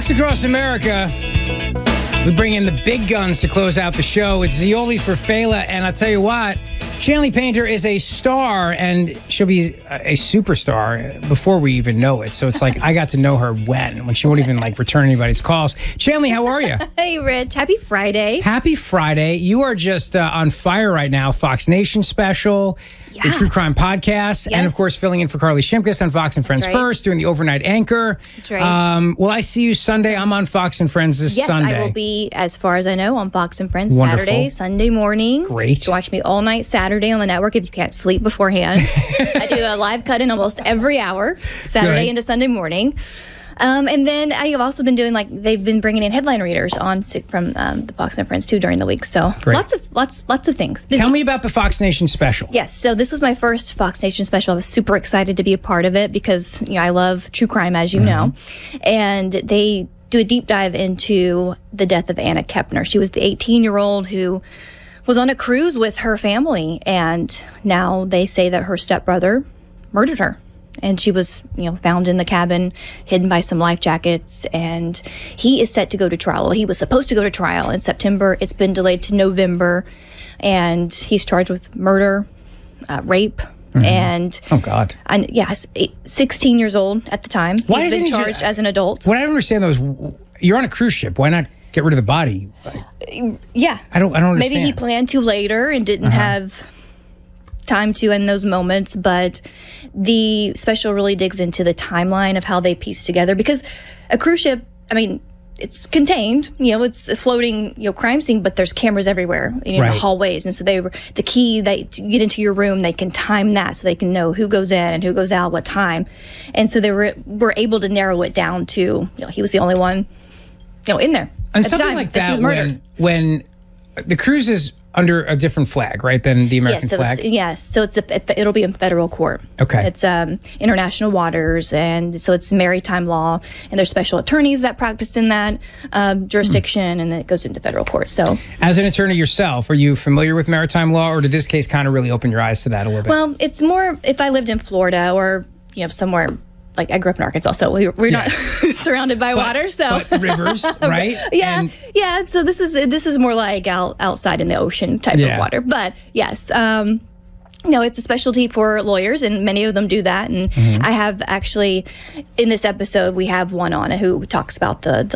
Fox Across America. We bring in the big guns to close out the show. It's Zeoli for Fela, and I'll tell you what, Shanley Painter is a star, and she'll be a superstar before we even know it. So it's like I got to know her when she won't even return anybody's calls. Shanley, how are you? Hey, Rich. Happy Friday. Happy Friday. You are just on fire right now. Fox Nation special, the True Crime Podcast, and of course filling in for Carly Shimkus on Fox and Friends First, doing the overnight anchor. That's right. Will I see you Sunday? I'm on Fox and Friends this Sunday. Yes, I will be, as far as I know, on Fox and Friends Saturday, Sunday morning. Great. So watch me all night Saturday on the network if you can't sleep beforehand. I do a live cut in almost every hour, Saturday into Sunday morning. And then I have also been doing they've been bringing in headline readers on from the Fox and Friends too during the week. So lots of things. Busy. Tell me about the Fox Nation special. Yes, so this was my first Fox Nation special. I was super excited to be a part of it because I love true crime, as you know, and they do a deep dive into the death of Anna Kepner. She was the 18-year-old who was on a cruise with her family, and now they say that her stepbrother murdered her. And she was, found in the cabin, hidden by some life jackets. And he is set to go to trial. Well, he was supposed to go to trial in September. It's been delayed to November. And he's charged with murder, rape, and... Oh, God. And, 16 years old at the time. Why he's been charged as an adult. What I don't understand, though, is you're on a cruise ship. Why not get rid of the body? Yeah. I don't understand. Maybe he planned to later and didn't have time to in those moments, but the special really digs into the timeline of how they piece together, because a cruise ship, it's contained, it's a floating, crime scene, but there's cameras everywhere in the hallways. And so the key that you get into your room, they can time that so they can know who goes in and who goes out, what time. And so they were able to narrow it down to, he was the only one, in there. And something like that, when the cruise is under a different flag, right, than the American flag? So it'll be in federal court. Okay. It's international waters, and so it's maritime law, and there's special attorneys that practice in that jurisdiction, and then it goes into federal court. So, as an attorney yourself, are you familiar with maritime law, or did this case kind of really open your eyes to that a little bit? Well, it's more if I lived in Florida or somewhere. I grew up in Arkansas, so we're not surrounded by water. So but rivers, right? Yeah. So this is more like outside in the ocean type of water. But yes, no, it's a specialty for lawyers, and many of them do that. And I have actually, in this episode, we have one on who talks about the